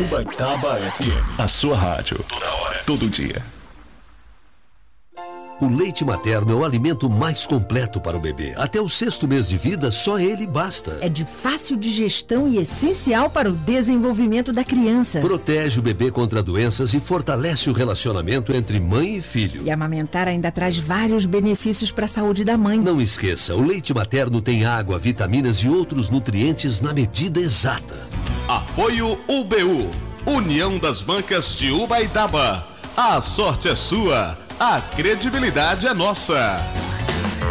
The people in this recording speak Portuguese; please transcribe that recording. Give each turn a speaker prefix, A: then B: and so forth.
A: Ubaitaba FM. A sua rádio. Toda hora. Todo dia.
B: O leite materno é o alimento mais completo para o bebê. Até o 6º mês de vida, só ele basta.
C: É de fácil digestão e essencial para o desenvolvimento da criança.
B: Protege o bebê contra doenças e fortalece o relacionamento entre mãe e filho.
C: E amamentar ainda traz vários benefícios para a saúde da mãe.
B: Não esqueça, o leite materno tem água, vitaminas e outros nutrientes na medida exata.
D: Apoio UBU, União das Bancas de Ubaitaba. A sorte é sua. A credibilidade é nossa.